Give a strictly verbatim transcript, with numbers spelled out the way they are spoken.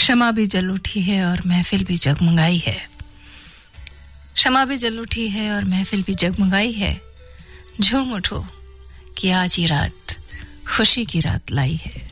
शमा भी जल उठी है और महफिल भी जगमगाई है। शमा भी जल उठी है और महफिल भी जगमगाई है। झूम उठो कि आज ये रात खुशी की रात लाई है।